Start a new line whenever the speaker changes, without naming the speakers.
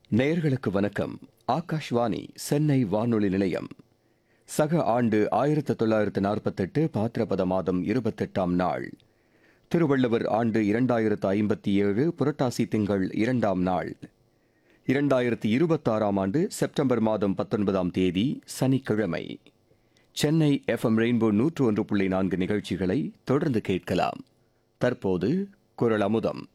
நேயர்களுக்கு வணக்கம். ஆகாஷ்வாணி சென்னை வானொலி நிலையம். சக ஆண்டு 1948 பாத்திரபத மாதம் 28ஆம் நாள். திருவள்ளுவர் ஆண்டு 2057 புரட்டாசி திங்கள் 2ஆம் நாள். 2026ஆம் ஆண்டு செப்டம்பர் மாதம் 19ஆம் தேதி சனிக்கிழமை. சென்னை எஃப்எம் ரெயின்போ 101.4 நிகழ்ச்சிகளை தொடர்ந்து கேட்கலாம். தற்போது குரல் அமுதம்.